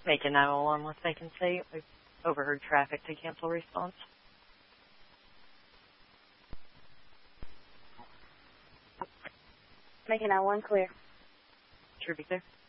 Macon 911 with vacancy. We've overheard traffic to cancel response. Macon 911 clear. Trooper clear.